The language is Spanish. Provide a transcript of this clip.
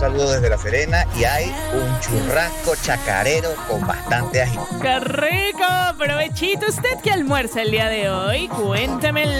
saludo desde La Serena y hay un churrasco chacarero con bastante ají. ¡Qué rico! Provechito usted que almuerza el día de hoy. Cuénteme